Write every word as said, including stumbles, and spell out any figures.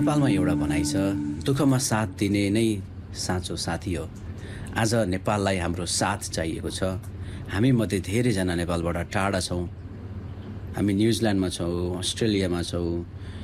नेपालमा एउटा भनाइ छ, दुःखमा साथ दिने नै साँचो साथी हो। आज नेपाललाई हाम्रो साथ चाहिएको छ। हामीमध्ये धेरैजना नेपालबाट टाढा छौँ। हामी न्युजिल्यान्डमा छौँ, अस्ट्रेलियामा छौँ,